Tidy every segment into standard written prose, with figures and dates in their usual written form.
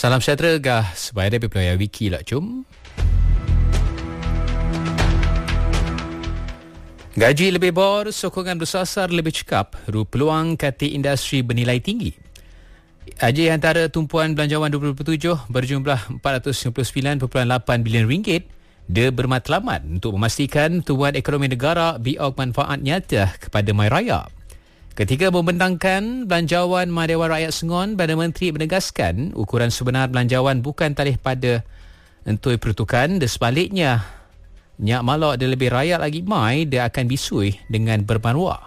Salam sejahtera gah supaya ada pepaya wiki lah cum. Gaji lebih bor, sokongan bersasar lebih cekap, peluang kata industri bernilai tinggi. Aji antara tumpuan belanjawan 2027 berjumlah 459.8 bilion ringgit dia bermatlamat untuk memastikan tumbuhan ekonomi negara biok manfaat nyata kepada masyarakat. Ketika membentangkan belanjawan Dewan Rakyat Sengon, Perdana Menteri menegaskan ukuran sebenar belanjawan bukan talih pada entui pertukan, dan sebaliknya nyak malak dia lebih rakyat lagi mai dia akan bisui dengan bermaruah.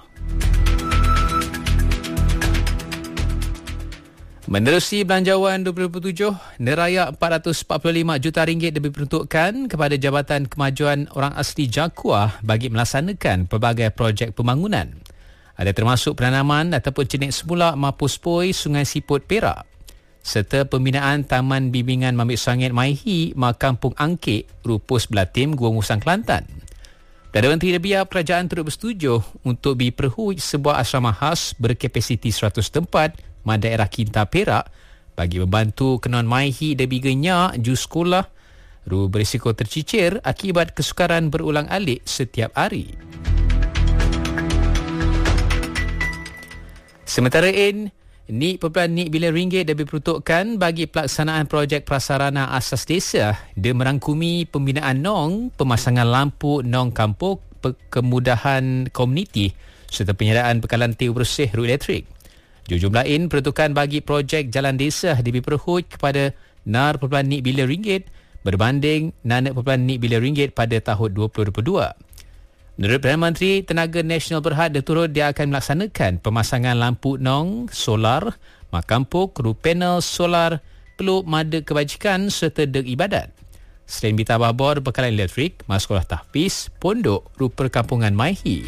Menerusi belanjawan 2027, nerayak 445 juta ringgit diperuntukkan kepada Jabatan Kemajuan Orang Asli Jaguar bagi melaksanakan pelbagai projek pembangunan. Ada termasuk penanaman ataupun jenik semula Mapuspoi Sungai Siput Perak serta pembinaan Taman Bimbingan Mambik Sangit Maihi Makampung Angkik Rupus Belatim Gua Musang Kelantan. Perdana Menteri Lebiar Kerajaan turut bersetuju untuk diperhui sebuah asrama khas berkapasiti 100 tempat di daerah Kinta Perak bagi membantu kenon Maihi debi genyak ju sekolah berisiko tercicir akibat kesukaran berulang-alik setiap hari. Sementara RM9.9 bilion dah diperuntukkan bagi pelaksanaan projek prasarana asas desa. Dia merangkumi pembinaan nong, pemasangan lampu nong kampung, kemudahan komuniti serta penyediaan bekalan tiu bersih rut elektrik. Jumlah peruntukan bagi projek jalan desa diperhut kepada RM6.2 bilion berbanding RM6.2 bilion pada tahun 2022. Menurut Perdana Menteri, Tenaga Nasional Berhad dia akan melaksanakan pemasangan lampu nong, solar, makampuk, panel solar, peluk mada kebajikan serta deg ibadat. Selain ditambah bor bekalan elektrik, sekolah tahfiz, pondok, perkampungan Maihi.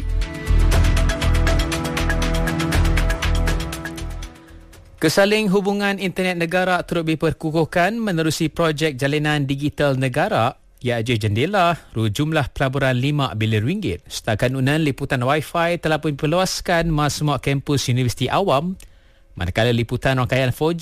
Kesaling hubungan internet negara turut diperkukuhkan menerusi projek jalinan digital negara iaitu Jendela, jumlah pelaburan RM5 bilion. Setakat unan liputan Wi-Fi telah pun diperluaskan semua kampus Universiti Awam, manakala liputan rangkaian 4G